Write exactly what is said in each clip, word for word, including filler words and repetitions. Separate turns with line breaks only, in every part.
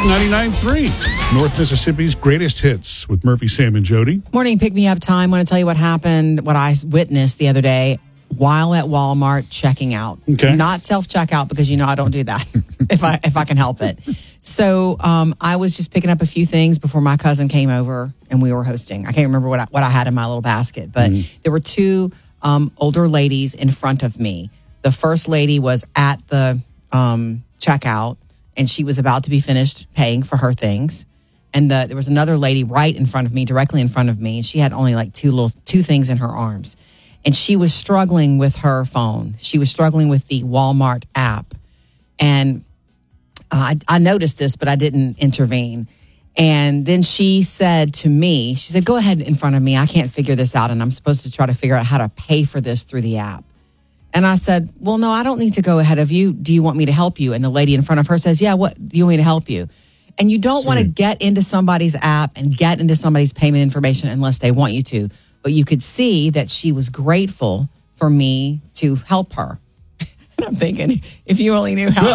ninety-nine point three, North Mississippi's greatest hits with Murphy, Sam, and Jody.
Morning, pick me up time. I want to tell you what happened, what I witnessed the other day while at Walmart checking out.
Okay.
Not self-checkout because, you know, I don't do that if I if I can help it. So um, I was just picking up a few things before my cousin came over and we were hosting. I can't remember what I, what I had in my little basket, but mm. there were two um, older ladies in front of me. The first lady was at the um, checkout, and she was about to be finished paying for her things. And the, there was another lady right in front of me, directly in front of me, and she had only like two little two things in her arms. And she was struggling with her phone. She was struggling with the Walmart app. And uh, I, I noticed this, but I didn't intervene. And then she said to me, she said, go ahead in front of me. I can't figure this out, and I'm supposed to try to figure out how to pay for this through the app. And I said, well, no, I don't need to go ahead of you. Do you want me to help you? And the lady in front of her says, yeah, what do you want me to help you? And you don't want to get into somebody's app and get into somebody's payment information unless they want you to. But you could see that she was grateful for me to help her. And I'm thinking, if you only knew how,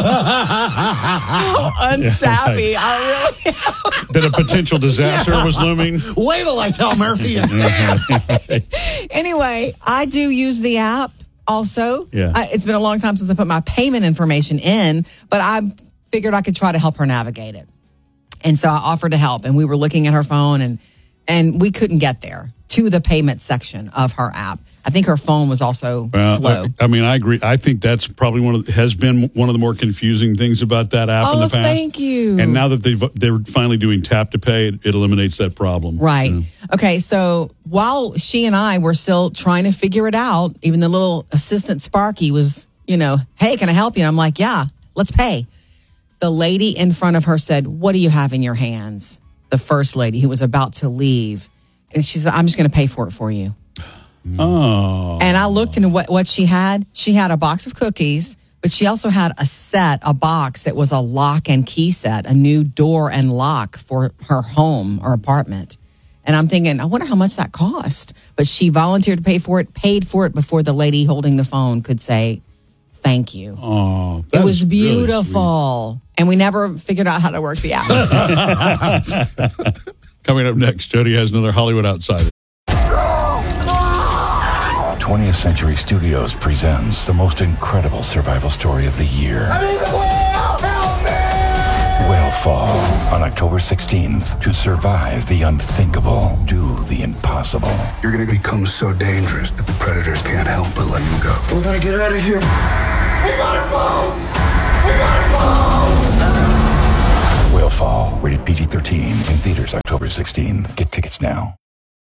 how unsavvy
yeah, right.
I really am.
That a potential disaster yeah. was looming.
Wait till I tell Murphy and Sam.
Anyway, I do use the app. Also,
yeah.
I, it's been a long time since I put my payment information in, but I figured I could try to help her navigate it. And so I offered to help, and we were looking at her phone, and and we couldn't get there to the payment section of her app. I think her phone was also
well,
slow.
I, I mean, I agree. I think that's probably one of the, has been one of the more confusing things about that app
oh,
in the past.
Thank you.
And now that they've they're finally doing tap to pay, it, it eliminates that problem.
Right.
Yeah.
Okay. So while she and I were still trying to figure it out, even the little assistant Sparky was, you know, hey, can I help you? And I'm like, yeah, let's pay. The lady in front of her said, what do you have in your hands? The first lady who was about to leave. And she said, I'm just going to pay for it for you.
Oh.
And I looked into what, what she had. She had a box of cookies, but she also had a set, a box that was a lock and key set, a new door and lock for her home or apartment. And I'm thinking, I wonder how much that cost. But she volunteered to pay for it, paid for it before the lady holding the phone could say, thank you.
Oh,
it was beautiful.
Really
and we never figured out how to work the app.
Coming up next, Jody has another Hollywood Outsider.
twentieth Century Studios presents the most incredible survival story of the year.
I'm in the whale! Help me!
Whale Fall on October sixteenth. To survive the unthinkable, do the impossible.
You're going to become so dangerous that the predators can't help but let you go.
We're going to get out of here. We gotta go! We gotta go!
Whale Fall, rated P G thirteen, in theaters October sixteenth. Get tickets now.